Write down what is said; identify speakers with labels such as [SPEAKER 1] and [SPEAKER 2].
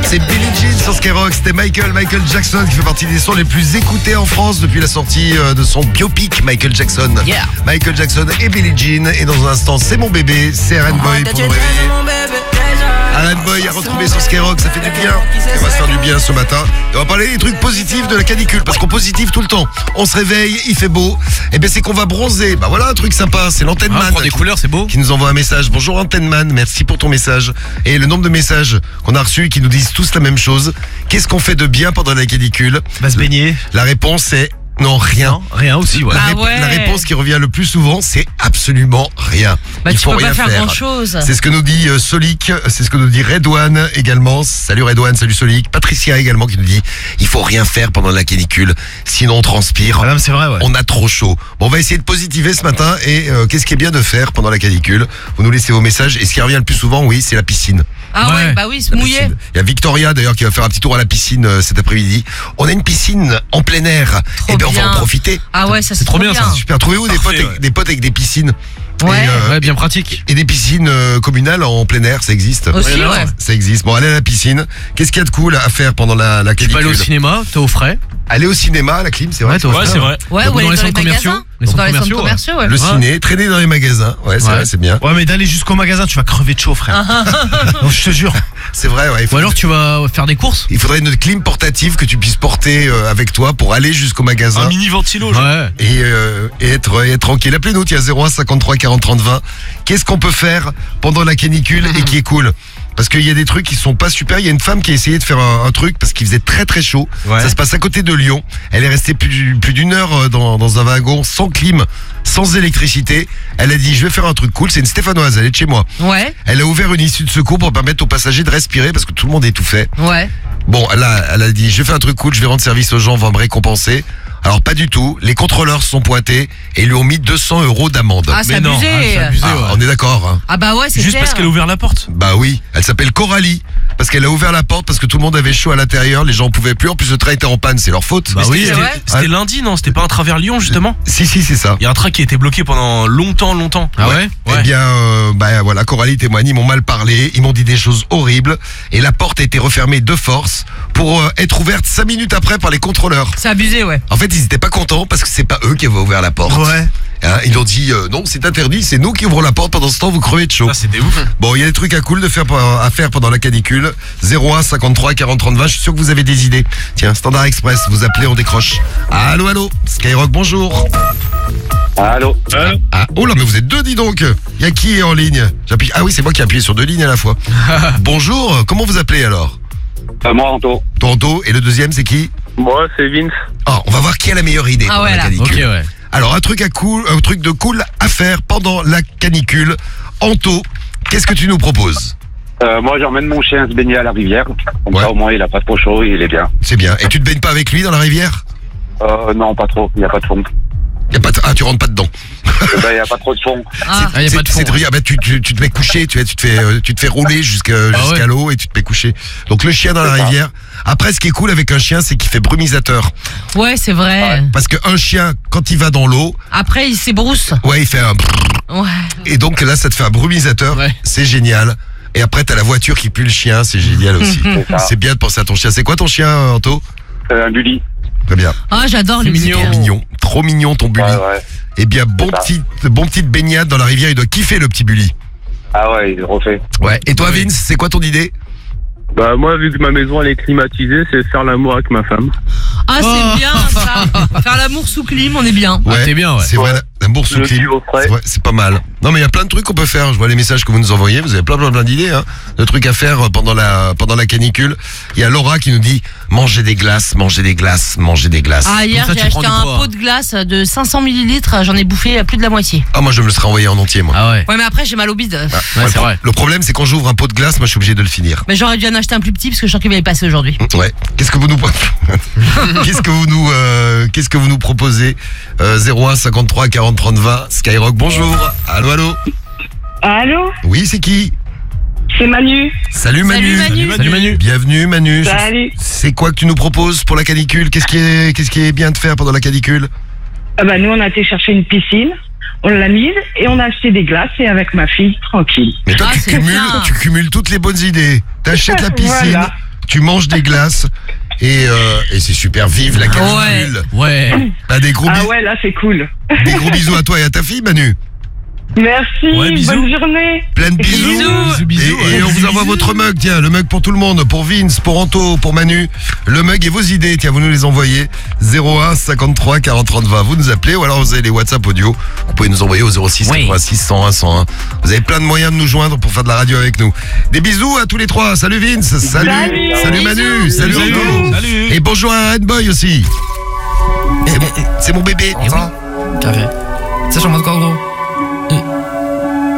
[SPEAKER 1] C'est Billie Jean sur Skyrock, c'était Michael Jackson qui fait partie des sons les plus écoutés en France depuis la sortie de son biopic Michael Jackson.
[SPEAKER 2] Yeah.
[SPEAKER 1] Michael Jackson et Billie Jean. Et dans un instant, c'est mon bébé, c'est Aaron Boy pour nous réveiller. Aaron Boy a retrouvé sur Skyrock, ça fait du bien. Et on va se faire du bien ce matin. Et on va parler des trucs positifs de la canicule, parce qu'on positive tout le temps. On se réveille, il fait beau. Et bien c'est qu'on va bronzer. Bah voilà un truc sympa, c'est l'antenne man.
[SPEAKER 3] Prends des couleurs, c'est beau.
[SPEAKER 1] Qui nous envoie un message. Bonjour antenne man, merci pour ton message. Et le nombre de messages qu'on a reçus qui nous disent tous la même chose. Qu'est-ce qu'on fait de bien pendant la canicule?
[SPEAKER 3] Va se baigner.
[SPEAKER 1] La réponse est non, rien.
[SPEAKER 3] Non, rien aussi, ouais.
[SPEAKER 1] La réponse qui revient le plus souvent, c'est absolument rien.
[SPEAKER 2] Bah,
[SPEAKER 1] Il
[SPEAKER 2] tu
[SPEAKER 1] faut
[SPEAKER 2] peux
[SPEAKER 1] rien
[SPEAKER 2] pas faire grand-chose.
[SPEAKER 1] C'est ce que nous dit Solik, c'est ce que nous dit Redouane également. Salut Redouane, salut Solik. Patricia également qui nous dit il faut rien faire pendant la canicule, sinon on transpire.
[SPEAKER 3] Madame, c'est vrai, ouais.
[SPEAKER 1] On a trop chaud. Bon, on va essayer de positiver ce matin. Et qu'est-ce qui est bien de faire pendant la canicule? Vous nous laissez vos messages. Et ce qui revient le plus souvent, oui, c'est la piscine.
[SPEAKER 2] Ah ouais, bah oui, se mouiller.
[SPEAKER 1] Il y a Victoria d'ailleurs qui va faire un petit tour à la piscine cet après-midi. On a une piscine en plein air.
[SPEAKER 2] Trop
[SPEAKER 1] Et bien on va
[SPEAKER 2] bien.
[SPEAKER 1] en profiter.
[SPEAKER 2] Ah ouais, ça c'est
[SPEAKER 3] trop bien, ça.
[SPEAKER 1] Super. Trouvez-vous des
[SPEAKER 3] Parfait,
[SPEAKER 1] potes avec des piscines?
[SPEAKER 2] Ouais.
[SPEAKER 3] Ouais, bien pratique.
[SPEAKER 1] Et des piscines communales en plein air, ça existe.
[SPEAKER 2] Aussi, ouais.
[SPEAKER 1] Ça existe. Bon, allez à la piscine. Qu'est-ce qu'il y a de cool à faire pendant la
[SPEAKER 3] Tu peux
[SPEAKER 1] canicule?
[SPEAKER 3] aller au cinéma, t'es au frais.
[SPEAKER 1] Aller au cinéma, à la clim, c'est vrai.
[SPEAKER 3] Ouais, t'es au frais.
[SPEAKER 4] Ouais, c'est vrai.
[SPEAKER 2] Ouais,
[SPEAKER 3] Dans
[SPEAKER 2] ou aller
[SPEAKER 3] les
[SPEAKER 2] dans les
[SPEAKER 3] centres commerciaux.
[SPEAKER 2] magasins.
[SPEAKER 3] Les centres
[SPEAKER 2] Dans les centres
[SPEAKER 3] commerciaux,
[SPEAKER 2] commerciaux, ouais.
[SPEAKER 1] Le ciné, traîner dans les magasins. Ouais, c'est vrai, c'est bien.
[SPEAKER 4] Ouais, mais d'aller jusqu'au magasin, tu vas crever de chaud, frère. Non, je te jure.
[SPEAKER 1] C'est vrai, ouais.
[SPEAKER 3] Ou alors tu vas faire des courses.
[SPEAKER 1] Il faudrait une clim portative que tu puisses porter avec toi pour aller jusqu'au magasin.
[SPEAKER 4] Un mini ventilo, genre.
[SPEAKER 3] Ouais.
[SPEAKER 1] Et être tranquille. Appelez-nous, il y a 01 53 40 30 20. Qu'est-ce qu'on peut faire pendant la canicule et qui est cool? Parce qu'il y a des trucs qui sont pas super. Il y a une femme qui a essayé de faire un truc parce qu'il faisait très très chaud.
[SPEAKER 4] Ouais.
[SPEAKER 1] Ça se passe à côté de Lyon. Elle est restée plus d'une heure dans un wagon sans clim, sans électricité. Elle a dit je vais faire un truc cool. C'est une Stéphanoise, elle est de chez moi.
[SPEAKER 2] Ouais,
[SPEAKER 1] Elle a ouvert une issue de secours pour permettre aux passagers de respirer parce que tout le monde étouffait.
[SPEAKER 2] ouais.
[SPEAKER 1] Bon, elle a dit, je vais faire un truc cool, je vais rendre service aux gens, on va me récompenser. Alors pas du tout, les contrôleurs se sont pointés et lui ont mis 200 € d'amende.
[SPEAKER 2] Ah, c'est
[SPEAKER 3] Mais non,
[SPEAKER 2] abusé.
[SPEAKER 3] c'est abusé.
[SPEAKER 1] Ah, on est d'accord, hein.
[SPEAKER 2] Ah bah ouais, c'est
[SPEAKER 4] Juste
[SPEAKER 2] clair.
[SPEAKER 4] parce qu'elle a ouvert la porte.
[SPEAKER 1] Bah oui, elle s'appelle Coralie, parce qu'elle a ouvert la porte, parce que tout le monde avait chaud à l'intérieur, les gens en pouvaient plus, en plus le train était en panne, c'est leur faute.
[SPEAKER 3] Bah
[SPEAKER 1] Mais
[SPEAKER 3] oui,
[SPEAKER 1] c'était-
[SPEAKER 2] c'est vrai.
[SPEAKER 4] C'était lundi, non? C'était pas un travers Lyon, justement?
[SPEAKER 1] Si, c'est ça.
[SPEAKER 4] Il y a un train qui a été bloqué pendant longtemps.
[SPEAKER 3] Ah ouais?
[SPEAKER 1] Eh bien, bah voilà, Coralie témoigne, ils m'ont mal parlé, ils m'ont dit des choses horribles, et la porte a été refermée de force pour être ouverte 5 minutes après par les contrôleurs.
[SPEAKER 2] C'est abusé, ouais.
[SPEAKER 1] En fait, ils étaient pas contents parce que c'est pas eux qui avaient ouvert la porte.
[SPEAKER 4] Ouais.
[SPEAKER 1] Hein, ils ont dit non, c'est interdit, c'est nous qui ouvrons la porte, pendant ce temps vous crevez de chaud.
[SPEAKER 4] Ça, c'était ouf.
[SPEAKER 1] Bon, il y a des trucs à faire pendant la canicule. 01 53 40 30 20, je suis sûr que vous avez des idées. Tiens, Standard Express, vous appelez, on décroche. Allô, Skyrock, bonjour.
[SPEAKER 5] Allô.
[SPEAKER 1] Ah, oh là, mais vous êtes deux, dis donc. Il y a qui est en ligne? J'appuie. Ah oui, c'est moi qui ai appuyé sur 2 lignes à la fois. Bonjour, comment vous appelez alors?
[SPEAKER 5] Moi, Anto.
[SPEAKER 1] Tonto, et le deuxième c'est qui?
[SPEAKER 5] Moi, c'est Vince.
[SPEAKER 1] Ah, on va voir qui a la meilleure idée
[SPEAKER 2] Ah
[SPEAKER 1] pendant
[SPEAKER 2] ouais,
[SPEAKER 1] la
[SPEAKER 2] là.
[SPEAKER 1] canicule.
[SPEAKER 3] Ok, ouais.
[SPEAKER 1] Alors, un truc de cool à faire pendant la canicule. Anto, qu'est-ce que tu nous proposes?
[SPEAKER 5] Moi, j'emmène mon chien se baigner à la rivière. Comme
[SPEAKER 1] Ouais.
[SPEAKER 5] ça, au moins, il a pas trop chaud, il est bien.
[SPEAKER 1] C'est bien. Et tu te baignes pas avec lui dans la rivière?
[SPEAKER 5] Non, pas trop. Il n'y a pas de fond.
[SPEAKER 1] Ah, tu rentres pas dedans.
[SPEAKER 5] Il n'y a pas trop de fond.
[SPEAKER 2] Ah,
[SPEAKER 3] Ah, y a pas de fond.
[SPEAKER 1] C'est de bah, tu te mets couché, tu te fais rouler jusqu'à
[SPEAKER 3] ouais.
[SPEAKER 1] l'eau et tu te mets couché. Donc le chien dans la
[SPEAKER 5] C'est ça.
[SPEAKER 1] rivière. Après, ce qui est cool avec un chien, c'est qu'il fait brumisateur.
[SPEAKER 2] ouais, c'est vrai.
[SPEAKER 1] Parce qu'un chien, quand il va dans l'eau,
[SPEAKER 2] Après, il s'ébrousse.
[SPEAKER 1] ouais, il fait un...
[SPEAKER 2] Ouais.
[SPEAKER 1] Et donc là, ça te fait un brumisateur.
[SPEAKER 3] Ouais.
[SPEAKER 1] C'est génial. Et après, t'as la voiture qui pue le chien. C'est génial aussi.
[SPEAKER 5] ça.
[SPEAKER 1] C'est bien de penser à ton chien. C'est quoi ton chien, Anto?
[SPEAKER 5] Un bully.
[SPEAKER 1] Très bien.
[SPEAKER 2] Ah, j'adore les
[SPEAKER 3] mignon.
[SPEAKER 2] musiques.
[SPEAKER 1] Mignon. Trop mignon ton bully.
[SPEAKER 5] Ouais.
[SPEAKER 1] Eh bien, bon petite baignade dans la rivière. Il doit kiffer le petit bully.
[SPEAKER 5] Ah ouais, il refait.
[SPEAKER 1] Ouais. Et toi, Vince, c'est quoi ton idée?
[SPEAKER 6] Bah moi vu que ma maison elle est climatisée, c'est faire l'amour avec ma femme.
[SPEAKER 2] Ah, c'est bien ça. Faire l'amour sous clim, on est bien.
[SPEAKER 3] Ah, t'es bien, ouais.
[SPEAKER 1] C'est vrai, l'amour sous
[SPEAKER 5] Le
[SPEAKER 1] clim.
[SPEAKER 5] cul au frais.
[SPEAKER 1] C'est vrai, c'est pas mal. Non, mais il y a plein de trucs qu'on peut faire. Je vois les messages que vous nous envoyez. Vous avez plein d'idées, hein, de trucs à faire pendant la canicule. Il y a Laura qui nous dit manger des glaces.
[SPEAKER 2] Ah, hier,
[SPEAKER 3] Comme ça,
[SPEAKER 2] j'ai
[SPEAKER 3] tu prends
[SPEAKER 2] acheté
[SPEAKER 3] du
[SPEAKER 2] un
[SPEAKER 3] poids.
[SPEAKER 2] pot de glace de 500 millilitres. J'en ai bouffé plus de la moitié.
[SPEAKER 1] Ah, moi, je me le serais envoyé en entier, moi.
[SPEAKER 3] Ah ouais.
[SPEAKER 2] Ouais, mais après, j'ai mal au bide.
[SPEAKER 1] Ah,
[SPEAKER 3] Ouais, c'est vrai.
[SPEAKER 1] Le problème, c'est quand j'ouvre un pot de glace, moi, je suis obligé de le finir.
[SPEAKER 2] Mais j'aurais dû en acheter un plus petit parce que je sens qu'il va y passer aujourd'hui.
[SPEAKER 1] Ouais. Qu'est-ce que vous nous qu'est-ce que vous nous proposez? 01 53 40 30 20. Skyrock, bonjour. Allô.
[SPEAKER 7] Allô,
[SPEAKER 1] Oui, c'est qui?
[SPEAKER 7] c'est Manu.
[SPEAKER 1] Salut Manu.
[SPEAKER 3] Salut Manu.
[SPEAKER 1] Bienvenue Manu.
[SPEAKER 7] Salut.
[SPEAKER 1] C'est quoi que tu nous proposes pour la canicule? Qu'est-ce qui est bien de faire pendant la canicule?
[SPEAKER 7] Ah bah nous on a été chercher une piscine, on l'a mise et on a acheté des glaces et avec ma fille tranquille.
[SPEAKER 1] Mais toi
[SPEAKER 2] Ah, c'est bien.
[SPEAKER 1] tu cumules toutes les bonnes idées. T'achètes la piscine,
[SPEAKER 7] Voilà.
[SPEAKER 1] tu manges des glaces et c'est super, vive la canicule.
[SPEAKER 3] Ouais.
[SPEAKER 1] Bah, des gros
[SPEAKER 7] Ah ouais, là, c'est cool.
[SPEAKER 1] Des gros bisous à toi et à ta fille, Manu.
[SPEAKER 7] Merci,
[SPEAKER 3] Ouais, bisous.
[SPEAKER 7] bonne journée.
[SPEAKER 1] Plein de bisous. Et on vous envoie votre mug, tiens, le mug pour tout le monde, pour Vince, pour Anto, pour Manu. Le mug et vos idées, tiens, vous nous les envoyez. 01 53 40 30 20. Vous nous appelez ou alors vous avez les WhatsApp audio. Vous pouvez nous envoyer au 06 86 101 101. Vous avez plein de moyens de nous joindre pour faire de la radio avec nous. Des bisous à tous les trois. Salut Vince, salut Manu, salut Anto.
[SPEAKER 3] Salut.
[SPEAKER 1] Et bonjour à Redboy aussi. C'est mon bébé.
[SPEAKER 8] Carré. Ça, j'en mode quoi, gros?